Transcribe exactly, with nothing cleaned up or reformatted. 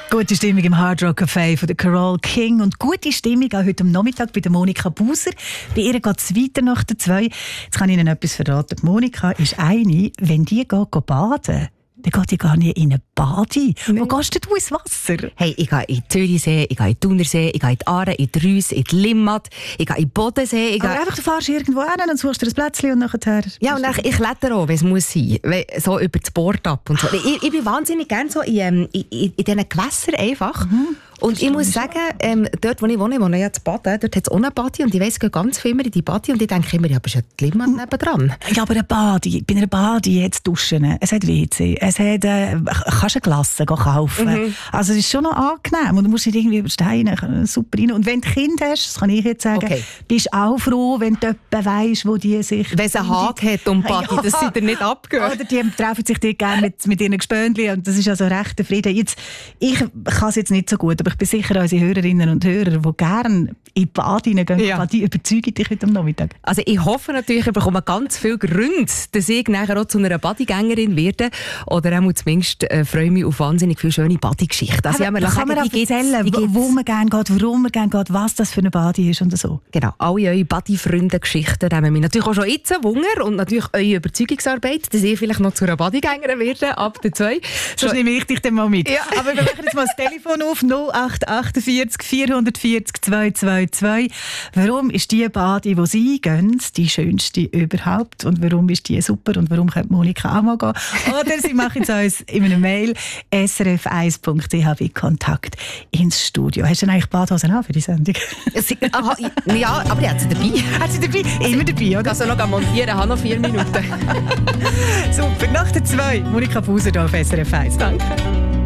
Gute Stimmung im Hard Rock Café von der Carole King und gute Stimmung auch heute am Nachmittag bei der Monika Buser. Bei ihr geht es weiter nach der zwei. Jetzt kann ich Ihnen etwas verraten. Die Monika ist eine, wenn die geht, geht baden, dann geht die gar nicht in eine Badi. Nee. Wo gehst du ins Wasser? Hey, ich gehe in den Zürichsee, ich gehe in den Thunersee, ich gehe in die Aare, in die Reuss, in die Limmat, ich gehe in den Bodensee. Ich Aber gehe... einfach, du fährst irgendwo hin, dann suchst du ein Plätzchen und nachher... Ja, und dann, ich kletter auch, wenn es muss sein. So über das Board ab und so. Ich, ich bin wahnsinnig gerne so in, in, in, in diesen Gewässern einfach. Mhm. Und ich muss sagen, ähm, dort, wo ich wohne, wohne ich ja zu Baden, dort hat es auch eine Badi und ich weiss, es gehen ganz viel mehr in die Badi und ich denke immer, ja, aber ist ja die Limmat nebendran. Ja, aber eine Badi, bei einer Badi hat es Duschen, es hat W C, es hat, äh, kannst eine Glasse kaufen. Mhm. Also es ist schon noch angenehm und du musst nicht irgendwie über Steine super rein. Und wenn du Kind hast, das kann ich jetzt sagen, okay, bist du auch froh, wenn du jemanden weisst, wo die sich... Wenn es einen Haken hat um Badi, ja, dass sie dir nicht abgehen. Oder die treffen sich dort gerne mit, mit ihren Gespönchen und das ist also recht Frieden. Jetzt, ich kann es jetzt nicht so gut, aber ich bin sicher, unsere Hörerinnen und Hörer, die gerne in die Badi gehen, ja, die überzeugen dich heute am Nachmittag. Also ich hoffe natürlich, ich bekomme ganz viele Gründe, dass ich nachher auch zu einer Badigängerin werde. Oder auch zumindest äh, freue mich auf wahnsinnig viele schöne Badi-Geschichten. Also kann sagen, man auch erzählen, wo, wo man gerne geht, warum man gerne geht, was das für eine Badi ist und so. Genau, alle eure Badi-Freunde-Geschichten nehmen wir natürlich auch schon jetzt Wunder und natürlich eure Überzeugungsarbeit, dass ich vielleicht noch zu einer Badigängerin werde, ab der zwei. Das nehme ich dich dann mal mit. Ja. Aber wir machen jetzt mal das Telefon auf, null acht achtundvierzig vierhundertvierzig zweihundertzweiundzwanzig. Warum ist die Badi, die Sie gehen, die schönste überhaupt? Und warum ist die super? Und warum könnte Monika auch mal gehen? Oder Sie machen es uns in einer Mail s r f eins punkt c h bei Kontakt ins Studio. Hast du denn eigentlich Badhosen an für die Sendung? Aha, ja, aber ich habe sie dabei. Hat sie dabei? Immer dabei, oder? Ich kann sie noch montieren, habe noch vier Minuten. Super, nach der zwei. Monika Buser hier auf S R F eins. Danke.